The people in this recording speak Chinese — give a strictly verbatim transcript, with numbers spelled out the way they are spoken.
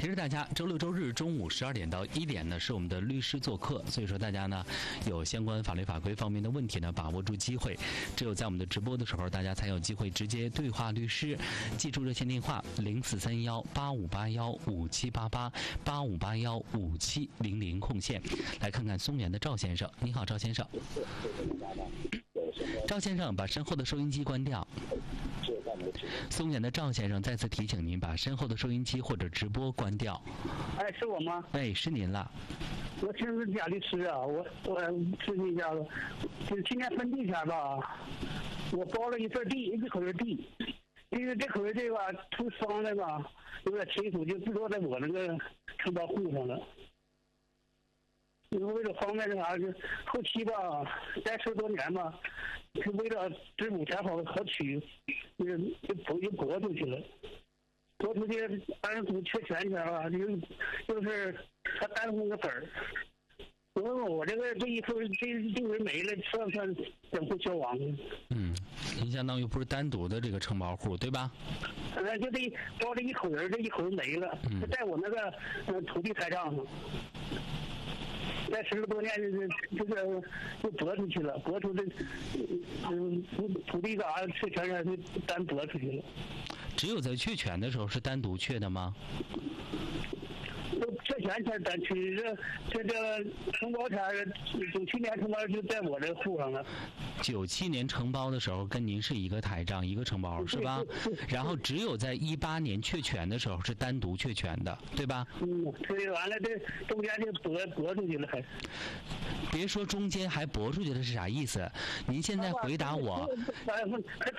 提示大家，周六周日中午十二点到一点呢是我们的律师做客，所以说大家呢有相关法律法规方面的问题呢，把握住机会，只有在我们的直播的时候，大家才有机会直接对话律师。记住热线电话零四三幺八五八幺五七八八八五八幺五七零零空线。来看看松原的赵先生，你好，赵先生。赵先生，把身后的收音机关掉。松原的赵先生再次提醒您，把身后的收音机或者直播关掉。 哎，是我吗？ 哎，是您了。 我是贾律师啊，我我咨询一下子，就是今年分地前吧，我包了一份地，一口人地，因为这口人地吧，出方的吧，有点清楚，就不落在我那个承包户上了。为了方便这啥，就后期吧，再十多年吧，是为了支补钱好好取，就就驳就驳出去了。驳出去，安抚缺钱去了，就就是他单红个本儿。我问我这个这一口这地位没了，算不算整户消亡？ 嗯，您相当于不是单独的这个承包户，对吧？ 呃，就这包这一口人，这一口人没了， 嗯， 在我那个呃土地台账上。在十多年，就是这个就驳出去了，驳出这，嗯，土土地干啥确权上就单驳出去了。 只有在确权的时候是单独确的吗？ 都确权才单确，这这这承包权，九七年承包就在我这户上了。 九七年承包的时候跟您是一个台账，一个承包是吧？然后只有在一八年确权的时候是单独确权的，对吧？ 嗯，对，完了这中间就驳驳出去了还。 别说中间还驳出去了是啥意思？您现在回答我。